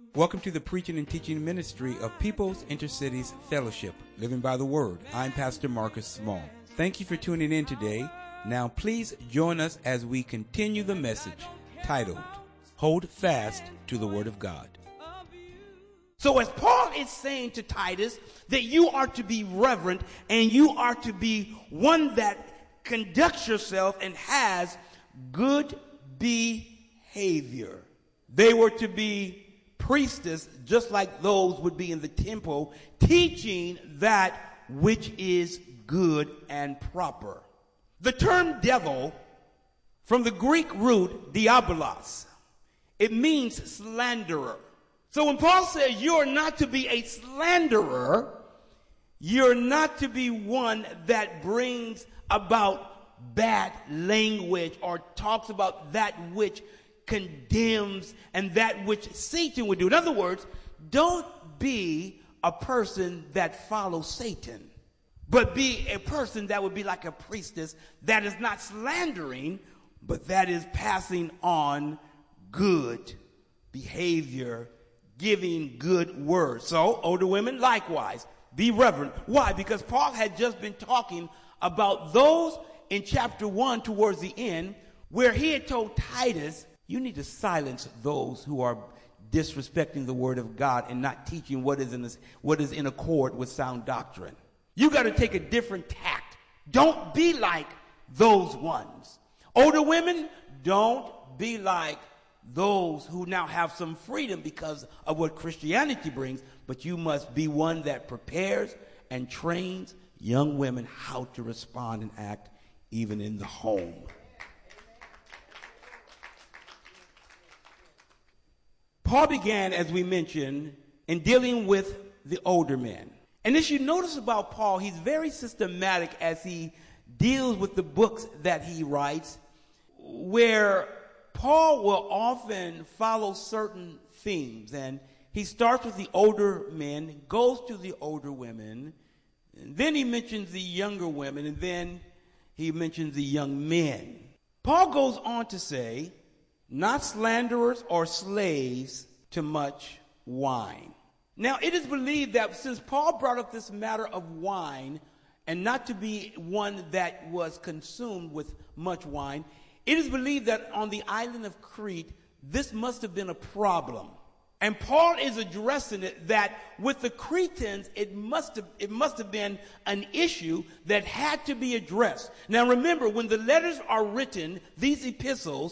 Welcome to the preaching and teaching ministry of People's Intercities Fellowship, Living by the Word. I'm Pastor Marcus Small. Thank you for tuning in today. Now please join us as we continue the message titled, Hold Fast to the Word of God. So as Paul is saying to Titus that you are to be reverent and you are to be one that conducts yourself and has good behavior. They were to be priestess, just like those would be in the temple, teaching that which is good and proper. The term devil, from the Greek root diabolos, it means slanderer. So when Paul says you're not to be a slanderer, you're not to be one that brings about bad language or talks about that which condemns and that which Satan would do. In other words, don't be a person that follows Satan, but be a person that would be like a priestess that is not slandering, but that is passing on good behavior, giving good words. So, older women, likewise, be reverent. Why? Because Paul had just been talking about those in chapter 1 towards the end, where he had told Titus, you need to silence those who are disrespecting the word of God and not teaching what is in accord with sound doctrine. You got to take a different tact. Don't be like those ones. Older women, don't be like those who now have some freedom because of what Christianity brings, but you must be one that prepares and trains young women how to respond and act even in the home. Paul began, as we mentioned, in dealing with the older men. And as you notice about Paul, he's very systematic as he deals with the books that he writes, where Paul will often follow certain themes. And he starts with the older men, goes to the older women, and then he mentions the younger women, and then he mentions the young men. Paul goes on to say, not slanderers or slaves to much wine. Now, it is believed that since Paul brought up this matter of wine, and not to be one that was consumed with much wine, it is believed that on the island of Crete, this must have been a problem. And Paul is addressing it that with the Cretans, it must have been an issue that had to be addressed. Now remember, when the letters are written, these epistles,